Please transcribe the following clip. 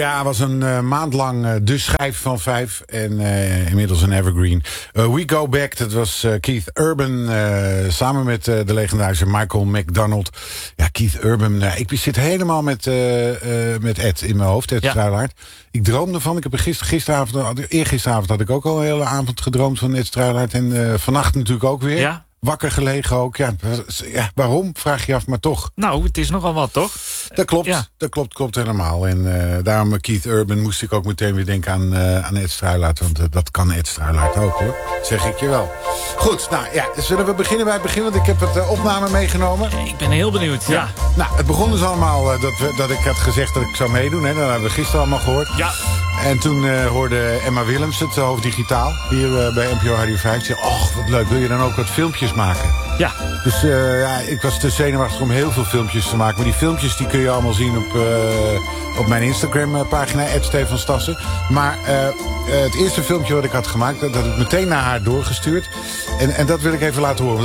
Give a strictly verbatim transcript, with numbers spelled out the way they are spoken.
Ja, was een uh, maand lang uh, de schijf van vijf. En uh, inmiddels een evergreen. Uh, We Go Back, dat was uh, Keith Urban. Uh, samen met uh, de legendarische Michael McDonald. Ja, Keith Urban. Uh, ik zit helemaal met, uh, uh, met Ed in mijn hoofd. Ed ja. Struilaert. Ik droomde van. Ik heb gister, gisteravond, eergisteravond had ik ook al een hele avond gedroomd van Ed Struilaert. En uh, vannacht natuurlijk ook weer. Ja. Wakker gelegen ook. Ja, ja, waarom? Vraag je af, maar toch. Nou, het is nogal wat, toch? Dat klopt, ja. dat klopt, klopt helemaal. En uh, daarom Keith Urban moest ik ook meteen weer denken aan, uh, aan Ed Struilaert. Want uh, dat kan Ed Struilaert ook, hoor. Zeg ik je wel. Goed, nou ja, zullen we beginnen bij het begin? Want ik heb het uh, opname meegenomen. Ik ben heel benieuwd, ja. ja. Nou, het begon dus allemaal uh, dat, we, dat ik had gezegd dat ik zou meedoen. Hè. Dat hebben we gisteren allemaal gehoord. Ja. En toen uh, hoorde Emma Willems, het hoofd digitaal, hier uh, bij N P O Radio vijf. Zei, och, wat leuk, wil je dan ook wat filmpjes maken? Ja. Dus uh, ja, ik was te zenuwachtig om heel veel filmpjes te maken. Maar die filmpjes die kun je allemaal zien op, uh, op mijn Instagram pagina, at Stefan Stassen. Maar uh, uh, het eerste filmpje wat ik had gemaakt, dat had ik meteen naar haar doorgestuurd. En, en dat wil ik even laten horen.